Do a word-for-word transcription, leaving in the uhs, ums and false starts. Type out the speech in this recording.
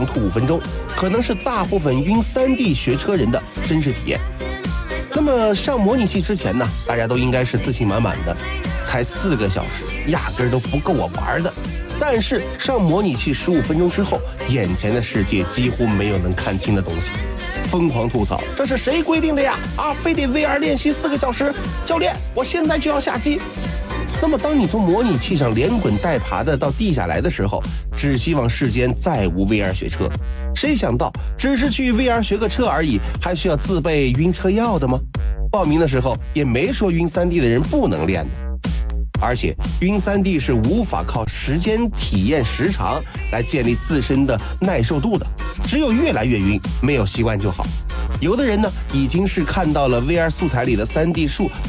狂吐五分钟，可能是大部分晕 三 D 学车人的真实体验。那么上模拟器之前呢，大家都应该是自信满满的，才四个小时，压根儿都不够我玩的。但是上模拟器十五分钟之后，眼前的世界几乎没有能看清的东西，疯狂吐槽：这是谁规定的呀？啊，非得 V R 练习四个小时？教练，我现在就要下机。那么当你从模拟器上连滚带爬的到地下来的时候，只希望世间再无 V R 学车。谁想到只是去 V R 学个车而已，还需要自备晕车药的吗？报名的时候也没说晕 三 D 的人不能练的。而且晕 三 D 是无法靠时间体验时长来建立自身的耐受度的，只有越来越晕，没有习惯就好。有的人呢，已经是看到了 V R 素材里的 三 D 树